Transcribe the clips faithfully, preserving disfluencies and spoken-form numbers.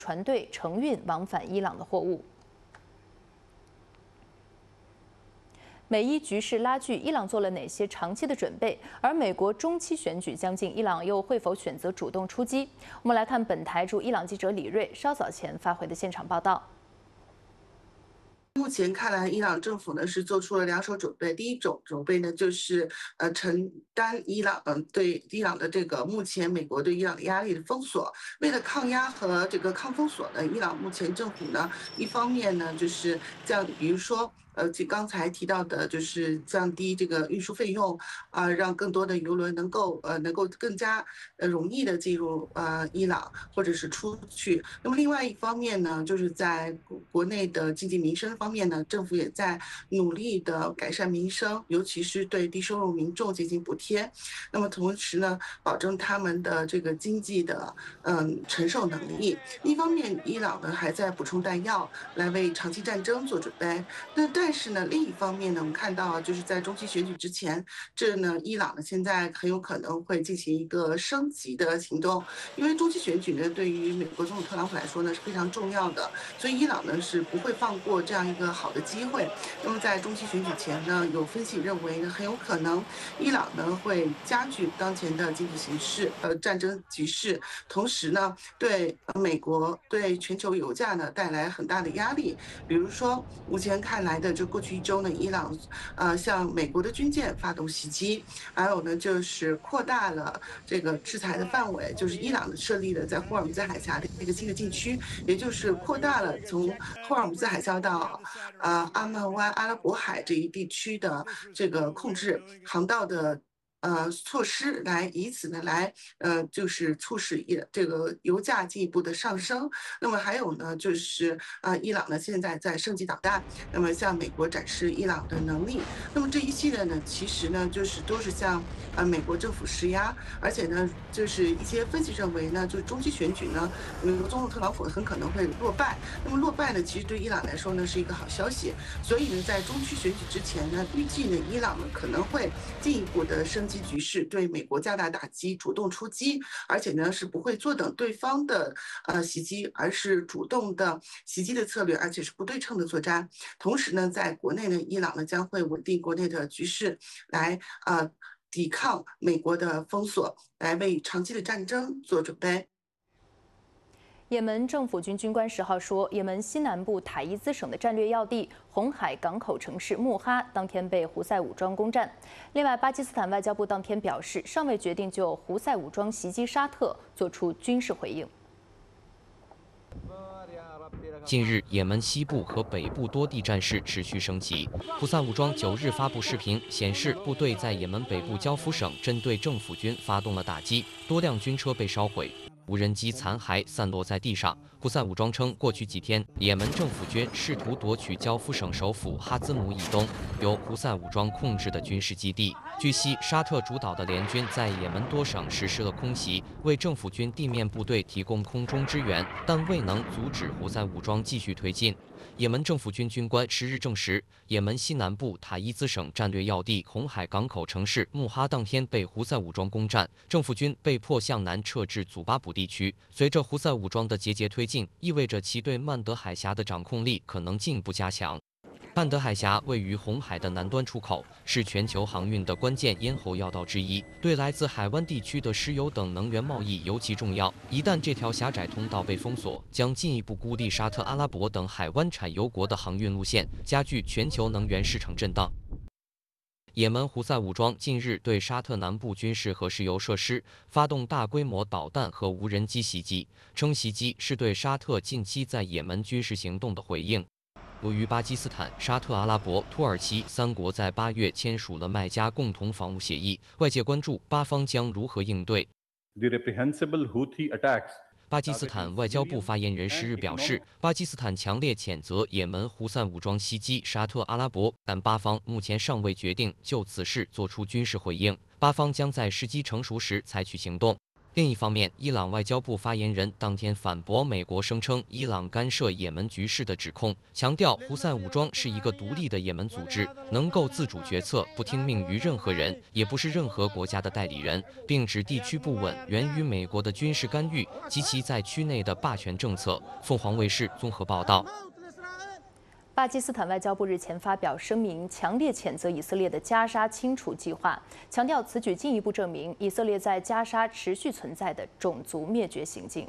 船队承运往返伊朗的货物。美伊局势拉锯，伊朗做了哪些长期的准备？而美国中期选举将近，伊朗又会否选择主动出击？我们来看本台驻伊朗记者李瑞稍早前发回的现场报道。 目前看来，伊朗政府呢是做出了两手准备。第一种准备呢，就是呃承担伊朗嗯、呃、对伊朗的这个目前美国对伊朗的压力的封锁。为了抗压和这个抗封锁呢，伊朗目前政府呢一方面呢就是降，比如说。 呃，就刚才提到的，就是降低这个运输费用，啊、呃，让更多的邮轮能够呃能够更加呃容易的进入呃伊朗或者是出去。那么另外一方面呢，就是在国内的经济民生方面呢，政府也在努力的改善民生，尤其是对低收入民众进行补贴。那么同时呢，保证他们的这个经济的嗯承受能力。一方面，伊朗呢还在补充弹药，来为长期战争做准备。那但但是呢，另一方面呢，我们看到就是在中期选举之前，这呢，伊朗呢现在很有可能会进行一个升级的行动，因为中期选举呢，对于美国总统特朗普来说呢是非常重要的，所以伊朗呢是不会放过这样一个好的机会。那么在中期选举前呢，有分析认为呢，很有可能伊朗呢会加剧当前的经济形势，呃，战争局势，同时呢，对美国对全球油价呢带来很大的压力。比如说，目前看来的。 就过去一周呢，伊朗呃向美国的军舰发动袭击，还有呢就是扩大了这个制裁的范围，就是伊朗设立了在霍尔木兹海峡的一个新的禁区，也就是扩大了从霍尔木兹海峡到呃阿曼湾阿拉伯海这一地区的这个控制航道的。 呃，措施来以此呢来呃，就是促使伊这个油价进一步的上升。那么还有呢，就是呃，伊朗呢现在在升级导弹，那么向美国展示伊朗的能力。那么这一系列呢，其实呢就是都是向呃美国政府施压，而且呢，就是一些分析认为呢，就是中期选举呢，美国总统特朗普很可能会落败。那么落败呢，其实对伊朗来说呢是一个好消息。所以呢，在中期选举之前呢，预计呢伊朗呢可能会进一步的升级局势，对美国加大打击，主动出击，而且呢是不会坐等对方的呃袭击，而是主动的袭击的策略，而且是不对称的作战。同时呢，在国内呢，伊朗呢将会稳定国内的局势，来呃抵抗美国的封锁，来为长期的战争做准备。 也门政府军军官十号说，也门西南部塔伊兹省的战略要地红海港口城市穆哈当天被胡塞武装攻占。另外，巴基斯坦外交部当天表示，尚未决定就胡塞武装袭击沙特做出军事回应。 近日，也门西部和北部多地战事持续升级。胡塞武装九日发布视频，显示部队在也门北部焦夫省针对政府军发动了打击，多辆军车被烧毁，无人机残骸散落在地上。胡塞武装称，过去几天，也门政府军试图夺取焦夫省首府哈兹姆以东由胡塞武装控制的军事基地。据悉，沙特主导的联军在也门多省实施了空袭，为政府军地面部队提供空中支援，但未能阻止胡塞武装继续推进。 也门政府军军官十日证实，也门西南部塔伊兹省战略要地红海港口城市穆哈当天被胡塞武装攻占，政府军被迫向南撤至祖巴卜地区。随着胡塞武装的节节推进，意味着其对曼德海峡的掌控力可能进一步加强。 曼德海峡位于红海的南端出口，是全球航运的关键咽喉要道之一，对来自海湾地区的石油等能源贸易尤其重要。一旦这条狭窄通道被封锁，将进一步孤立沙特阿拉伯等海湾产油国的航运路线，加剧全球能源市场震荡。 也门胡塞武装近日对沙特南部军事和石油设施发动大规模导弹和无人机袭击，称袭击是对沙特近期在也门军事行动的回应。 由于巴基斯坦、沙特阿拉伯、土耳其三国在八月签署了麦加共同防务协议，外界关注巴方将如何应对。巴基斯坦外交部发言人十日表示，巴基斯坦强烈谴责也门胡塞武装袭击沙特阿拉伯，但巴方目前尚未决定就此事作出军事回应，巴方将在时机成熟时采取行动。 另一方面，伊朗外交部发言人当天反驳美国声称伊朗干涉也门局势的指控，强调胡塞武装是一个独立的也门组织，能够自主决策，不听命于任何人，也不是任何国家的代理人，并指地区不稳源于美国的军事干预及其在区内的霸权政策。凤凰卫视综合报道。 巴基斯坦外交部日前发表声明，强烈谴责以色列的加沙清除计划，强调此举进一步证明以色列在加沙持续存在的种族灭绝行径。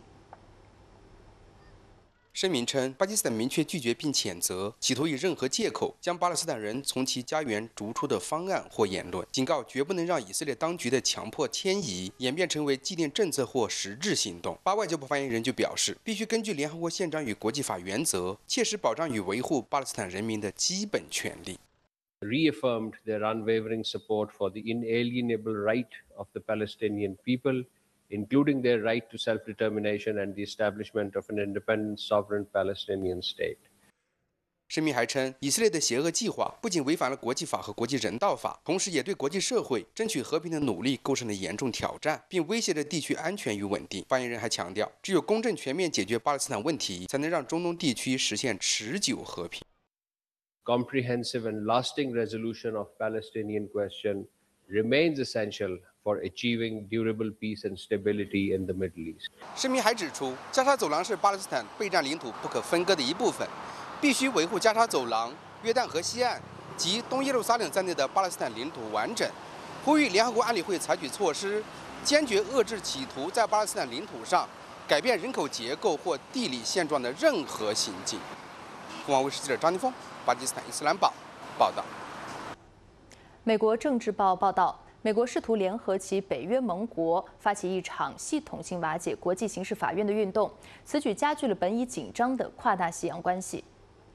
声明称，巴基斯坦明确拒绝并谴责企图以任何借口将巴勒斯坦人从其家园逐出的方案或言论，警告绝不能让以色列当局的强迫迁移演变成为祭奠政策或实质行动。巴外交部发言人就表示，必须根据联合国宪章与国际法原则，切实保障与维护巴勒斯坦人民的基本权利。 Reaffirmed their unwavering support for the inalienable right of the Palestinian people,including their right to self-determination and the establishment of an independent, sovereign Palestinian state. 声明还称，以色列的邪恶计划不仅违反了国际法和国际人道法，同时也对国际社会争取和平的努力构成了严重挑战，并威胁着地区安全与稳定。发言人还强调，只有公正全面解决巴勒斯坦问题，才能让中东地区实现持久和平。 Comprehensive and lasting resolution of Palestinian question remains essential for achieving durable peace and stability in the Middle East. 声明还指出，加沙走廊是巴勒斯坦备战领土不可分割的一部分，必须维护加沙走廊、约旦河西岸及东耶路撒冷在内的巴勒斯坦领土完整，呼吁联合国安理会采取措施，坚决遏制企图在巴勒斯坦领土上改变人口结构或地理现状的任何行径。凤凰卫视记者张宁峰，巴基斯坦伊斯兰堡报道。 美国政治报报道，美国试图联合其北约盟国，发起一场系统性瓦解国际刑事法院的运动，此举加剧了本已紧张的跨大西洋关系。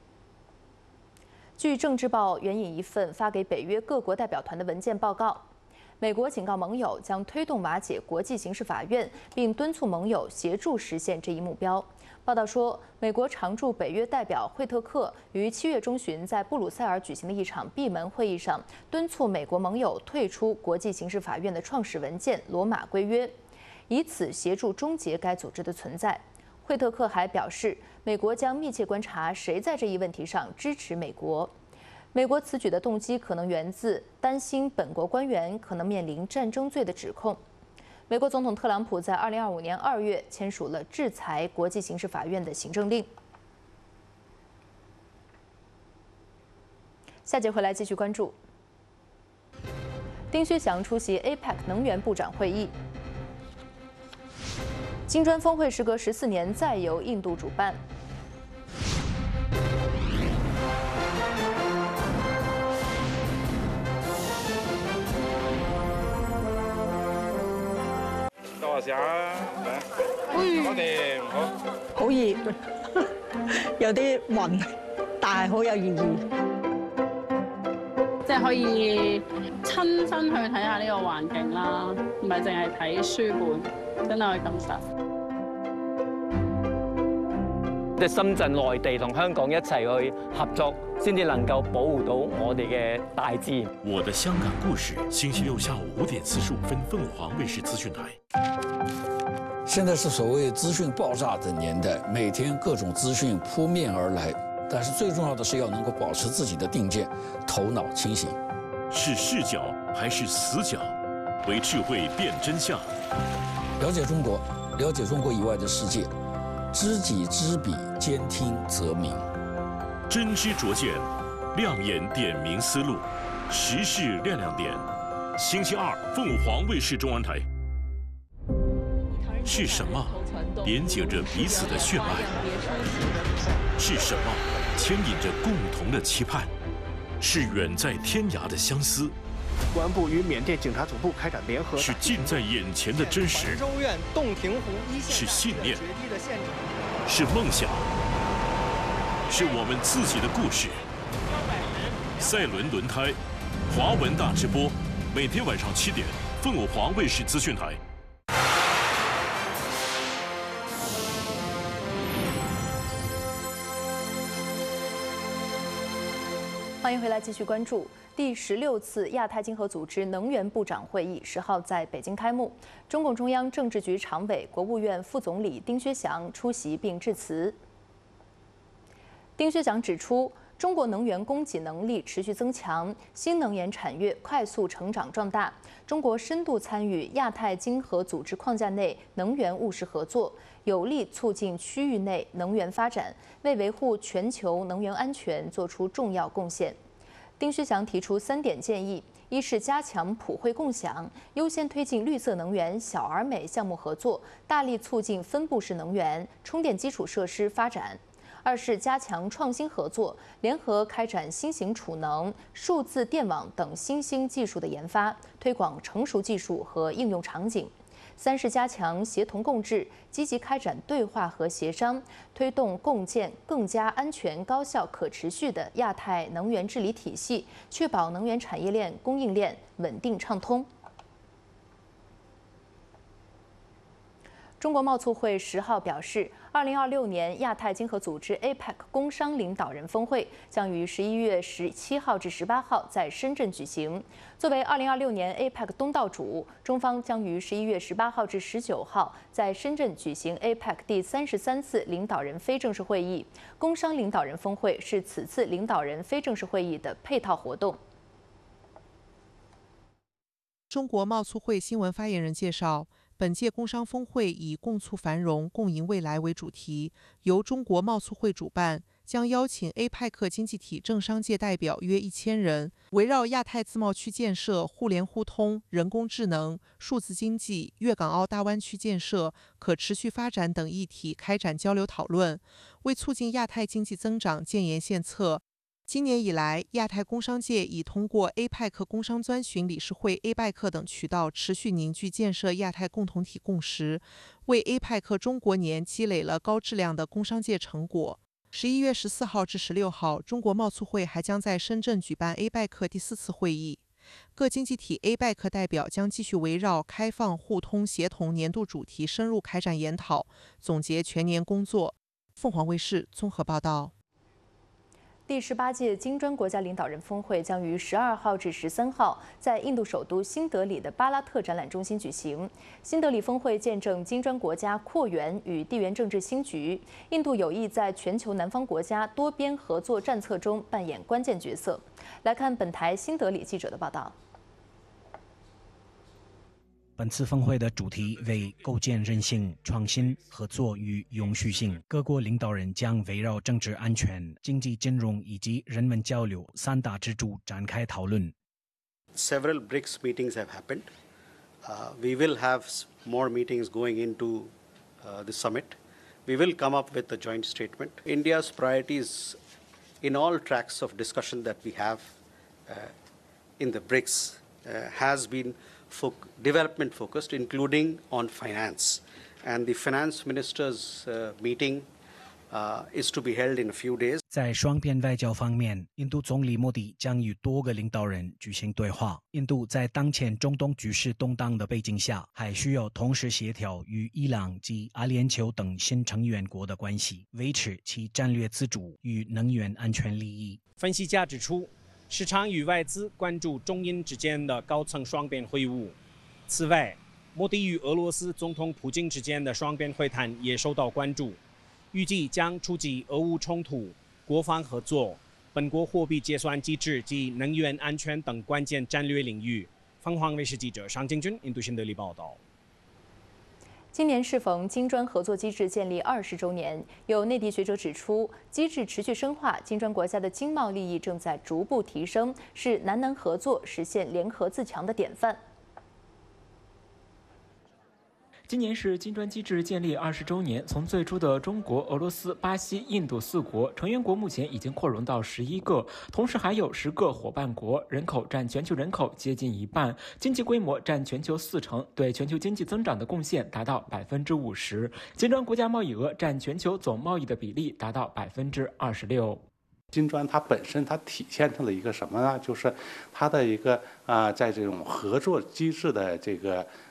据政治报援引一份发给北约各国代表团的文件报告，美国警告盟友将推动瓦解国际刑事法院，并敦促盟友协助实现这一目标。报道说，美国常驻北约代表惠特克于七月中旬在布鲁塞尔举行的一场闭门会议上，敦促美国盟友退出国际刑事法院的创始文件《罗马规约》，以此协助终结该组织的存在。惠特克还表示，美国将密切观察谁在这一问题上支持美国。美国此举的动机可能源自担心本国官员可能面临战争罪的指控。美国总统特朗普在二零二五年二月签署了制裁国际刑事法院的行政令。下节回来继续关注。丁薛祥出席 A P E C 能源部长会议。金砖峰会时隔十四年再由印度主办。 多謝啊！我哋好好熱，有啲暈，但係好有意義。 即係可以親身去睇下呢個環境啦，唔係淨係睇書本，真係可以感受。 即係深圳、內地同香港一齊去合作，先至能夠保護到我哋嘅大自然。 我的香港故事，星期六下午五點四十五分，鳳凰衛視資訊台。 現在是所謂資訊爆炸的年代，每天各種資訊撲面而來，但是最重要的是要能夠保持自己的定見，頭腦清醒。 是視角還是死角？為智慧辨真相。 了解中國，了解中國以外的世界。知己知彼，兼聽則明。 真知灼見，亮眼點明思路，時事亮亮點。星期二，鳳凰衛視中文台。是什麼連接着彼此的血脈？是什麼牽引着共同的期盼？是遠在天涯的相思。 公安部與緬甸警察總部開展聯合。 是近在眼前的真實。 州院洞庭湖一線。 是信念。是夢想。是我們自己的故事。賽輪輪胎，華文大直播，每天晚上七點，鳳凰衛視資訊台。 歡欢迎回来，继续关注第十六次亚太经合组织能源部长会议十号在北京开幕。中共中央政治局常委、国务院副总理丁薛祥出席并致辞。丁薛祥指出，中国能源供给能力持续增强，新能源产业快速成长壮大。中国深度参与亚太经合组织框架内能源务实合作，有力促进区域内能源发展，为维护全球能源安全作出重要贡献。丁薛祥提出三点建议：一是加强普惠共享，优先推进绿色能源小而美项目合作，大力促进分布式能源、充电基础设施发展。二是加强创新合作，联合开展新型储能、数字电网等新兴技术的研发，推广成熟技术和应用场景。三是加强协同共治，积极开展对话和协商，推动共建更加安全、高效、可持续的亚太能源治理体系，确保能源产业链、供应链稳定畅通。中国贸促会十号表示，二零二六年亚太经合组织 A P E C 工商领导人峰会将于十一月十七号至十八号在深圳举行。作为二零二六年 A P E C 东道主，中方将于十一月十八号至十九号在深圳举行 A P E C 第三十三次领导人非正式会议。工商领导人峰会是此次领导人非正式会议的配套活动。 中国贸促会新闻发言人介绍，本届工商峰会以“共促繁荣，共赢未来”为主题，由中国贸促会主办，将邀请 A P E C 经济体政商界代表约一千人，围绕亚太自贸区建设、互联互通、人工智能、数字经济、粤港澳大湾区建设、可持续发展等议题开展交流讨论，为促进亚太经济增长建言献策。今年以来，亚太工商界已通过 A P E C 工商专询理事会 A P E C 等渠道，持续凝聚建设亚太共同体共识，为 A P E C 中国年积累了高质量的工商界成果。十一月十四号至十六号，中国贸促会还将在深圳举办 A P E C 第四次会议，各经济体 A P E C 代表将继续围绕开放、互通、协同年度主题深入开展研讨，总结全年工作。凤凰卫视综合报道。 第十八届金砖国家领导人峰会将于十二号至十三号在印度首都新德里的巴拉特展览中心举行。新德里峰会见证金砖国家扩员与地缘政治新局，印度有意在全球南方国家多边合作战策中扮演关键角色。来看本台新德里记者的报道。 本次峰会的主题为构建韧性、创新、合作与永续性。各国领导人将围绕政治安全、经济金融以及人文交流三大支柱展开讨论。 Several B R I C S meetings have happened. Uh, we will have more meetings going into uh, the summit. We will come up with a joint statement. India's priorities in all tracks of discussion that we have uh, in the B R I C S uh, has been Fo- development focused, including on finance. And the finance ministers' uh, meeting uh, is to be held in a few days. 在双边外交方面，印度总理莫迪将与多个领导人举行对话。印度在当前中东局势动荡的背景下，还需要同时协调与伊朗及阿联酋等新成员国的关系，维持其战略自主与能源安全利益。 分析家指出，市场与外资关注中印之间的高层双边会晤。此外，莫迪与俄罗斯总统普京之间的双边会谈也受到关注，预计将触及俄乌冲突、国防合作、本国货币结算机制及能源安全等关键战略领域。凤凰卫视记者尚敬军印度新德里报道。 今年适逢金砖合作机制建立二十周年，有内地学者指出，机制持续深化，金砖国家的经贸利益正在逐步提升，是南南合作实现联合自强的典范。 今年是金砖机制建立二十周年，从最初的中国、俄罗斯、巴西、印度四国成员国，目前已经扩容到十一个，同时还有十个伙伴国，人口占全球人口接近一半，经济规模占全球四成，对全球经济增长的贡献达到百分之五十。金砖国家贸易额占全球总贸易的比例达到百分之二十六。 金砖它本身它体现出了一个什么呢？就是它的一个啊、呃，在这种合作机制的这个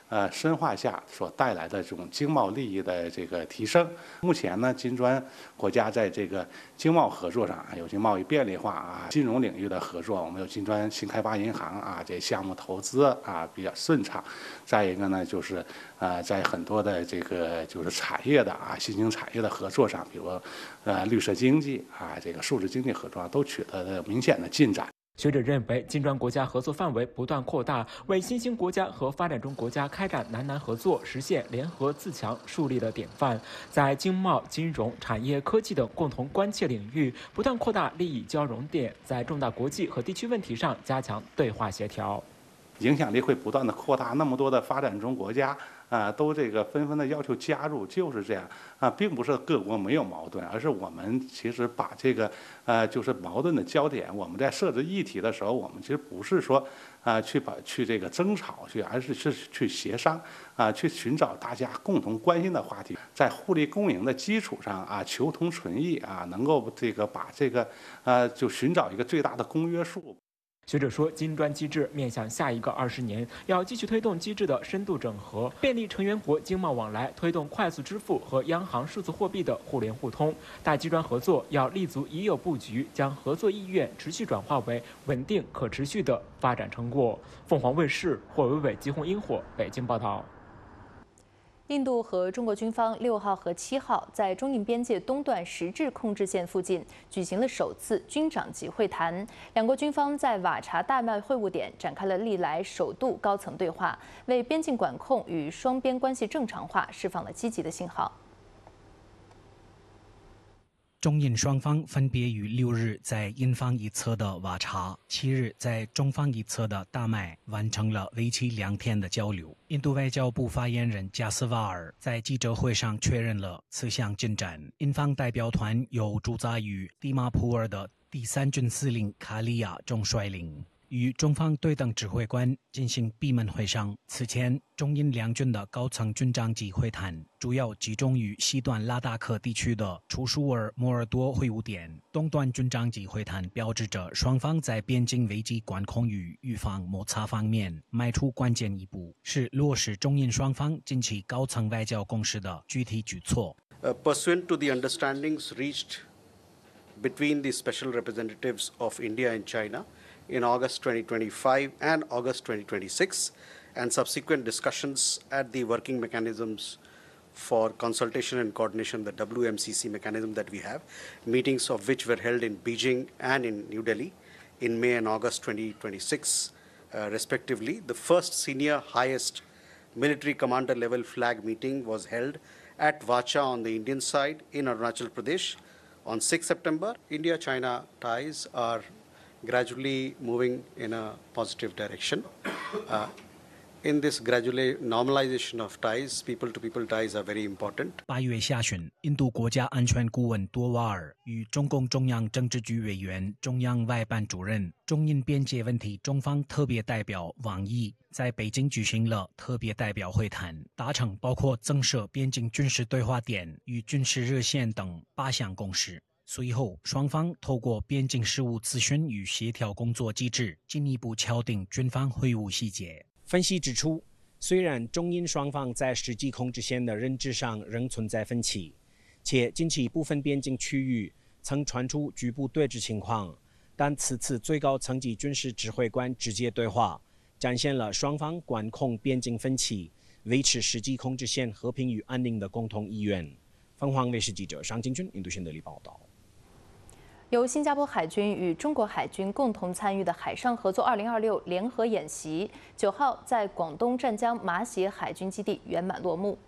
呃深化下所带来的这种经贸利益的这个提升。目前呢，金砖国家在这个经贸合作上，有些贸易便利化啊，金融领域的合作，我们有金砖新开发银行啊，这项目投资啊比较顺畅。再一个呢，就是呃在很多的这个就是产业的啊新兴产业的合作上，比如呃绿色经济啊这个数字经济合作都取得了明显的进展。 学者认为，金砖国家合作范围不断扩大，为新兴国家和发展中国家开展南南合作实现联合自强树立了典范。在经贸、金融、产业、科技等共同关切领域，不断扩大利益交融点，在重大国际和地区问题上加强对话协调， 影响力会不断的扩大。那么多的发展中国家啊，都这个纷纷的要求加入，就是这样啊，并不是各国没有矛盾，而是我们其实把这个呃，就是矛盾的焦点，我们在设置议题的时候，我们其实不是说啊去把去这个争吵去，而是是去协商啊，去寻找大家共同关心的话题，在互利共赢的基础上啊，求同存异啊，能够这个把这个呃，就寻找一个最大的公约数。 学者说，金砖机制面向下一个二十年，要继续推动机制的深度整合，便利成员国经贸往来，推动快速支付和央行数字货币的互联互通。大金砖合作要立足已有布局，将合作意愿持续转化为稳定可持续的发展成果。凤凰卫视霍伟伟、吉鸿英火北京报道。 印度和中国军方六号和七号在中印边界东段实质控制线附近举行了首次军长级会谈，两国军方在瓦查大麦会晤点展开了历来首度高层对话，为边境管控与双边关系正常化释放了积极的信号。 中印双方分别于六日在印方一侧的瓦查，七日在中方一侧的大麦完成了为期两天的交流。印度外交部发言人加斯瓦尔在记者会上确认了此项进展。印方代表团由驻扎于蒂马普尔的第三军司令卡利亚总率领，与中方对等指挥官进行闭门会商。此前，中印两军的高层军长级会谈主要集中于西段拉达克地区的楚舒尔摩尔多会晤点。东段军长级会谈标志着双方在边境危机管控与预防摩擦方面迈出关键一步，是落实中印双方近期高层外交共识的具体举措。 Uh, pursuant to the understandings reached between the special representatives of India and China in August twenty twenty-five and August twenty twenty-six, and subsequent discussions at the working mechanisms for consultation and coordination, the W M C C mechanism that we have, meetings of which were held in Beijing and in New Delhi in May and August twenty twenty-six, uh, respectively. The first senior highest military commander level flag meeting was held at Vacha on the Indian side in Arunachal Pradesh on sixth September. India-China ties are gradually moving in a positive direction. Uh, in this gradually normalization of ties, people-to-people ties are very important. 八月下旬，印度国家安全顾问多瓦尔与中共中央政治局委员、中央外办主任、中印边界问题中方特别代表王毅在北京举行了特别代表会谈，达成包括增设边境军事对话点与军事热线等八项共识。随后，双方透过边境事务咨询与协调工作机制，进一步敲定军方会晤细节。 分析指出，虽然中印双方在实际控制线的认知上仍存在分歧，且近期部分边境区域曾传出局部对峙情况，但此次最高层级军事指挥官直接对话，展现了双方管控边境分歧、维持实际控制线和平与安宁的共同意愿。凤凰卫视记者尚金军印度新德里报道。 由新加坡海军与中国海军共同参与的海上合作二零二六联合演习，九号在广东湛江马协海军基地圆满落幕。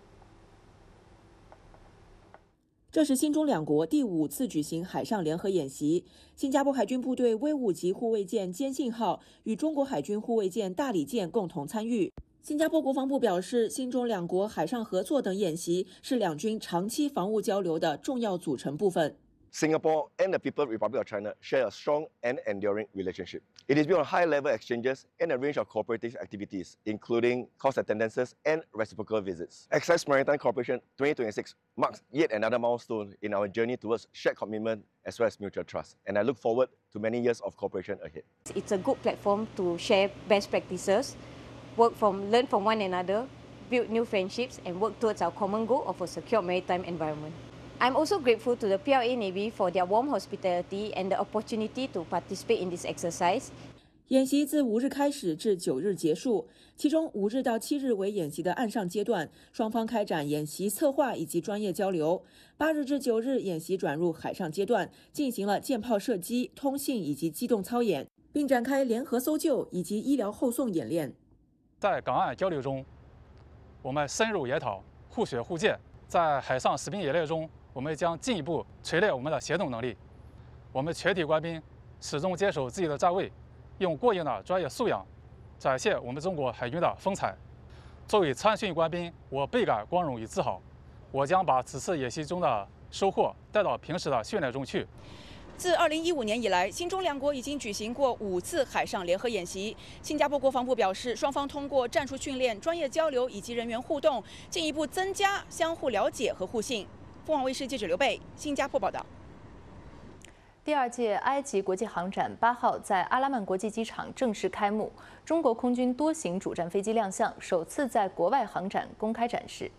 这是新中两国第五次举行海上联合演习。新加坡海军部队威武级护卫舰坚信号与中国海军护卫舰大理舰共同参与。新加坡国防部表示，新中两国海上合作等演习是两军长期防务交流的重要组成部分。 Singapore and the People's Republic of China share a strong and enduring relationship. It is built on high-level exchanges and a range of cooperative activities, including course attendances and reciprocal visits. Access Maritime Cooperation twenty twenty-six marks yet another milestone in our journey towards shared commitment as well as mutual trust, and I look forward to many years of cooperation ahead. It's a good platform to share best practices, work from, learn from one another, build new friendships, and work towards our common goal of a secure maritime environment. I'm also grateful to the P L A Navy for their warm hospitality and the opportunity to participate in this exercise. 演习自五日开始至九日结束，其中五日到七日为演习的岸上阶段，双方开展演习策划以及专业交流。八日至九日，演习转入海上阶段，进行了舰炮射击、通信以及机动操演，并展开联合搜救以及医疗后送演练。 在港岸交流中，我们深入研讨，互学互鉴；在海上实兵演练中，我们将进一步锤炼我们的协同能力。我们全体官兵始终坚守自己的站位。 用过硬的专业素养，展现我们中国海军的风采。作为参训官兵，我倍感光荣与自豪。我将把此次演习中的收获带到平时的训练中去。 自二零一五年以来，新中两国已经举行过五次海上联合演习。新加坡国防部表示，双方通过战术训练、专业交流以及人员互动，进一步增加相互了解和互信。凤凰卫视记者刘贝，新加坡报道。 第二届埃及国际航展八号在阿拉曼国际机场正式开幕，中国空军多型主战飞机亮相，首次在国外航展公开展示。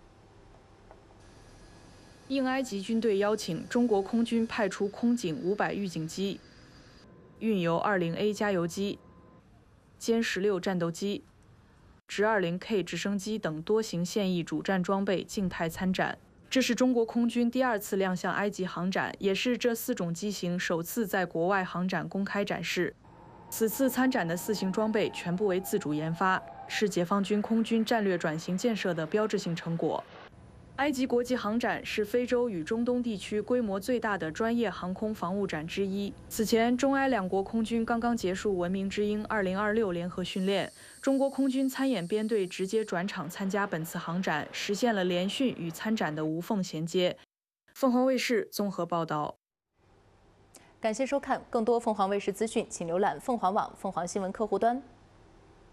应埃及军队邀请，中国空军派出空警五百预警机、运油二零 A 加油机、歼十六战斗机、直二零 K 直升机等多型现役主战装备静态参展。 这是中国空军第二次亮相埃及航展，也是这四种机型首次在国外航展公开展示。此次参展的四型装备全部为自主研发，是解放军空军战略转型建设的标志性成果。埃及国际航展是非洲与中东地区规模最大的专业航空防务展之一。此前，中埃两国空军刚刚结束“文明之鹰”二零二六联合训练，中国空军参演编队直接转场参加本次航展，实现了联训与参展的无缝衔接。凤凰卫视综合报道。 感谢收看，更多凤凰卫视资讯，请浏览凤凰网凤凰新闻客户端。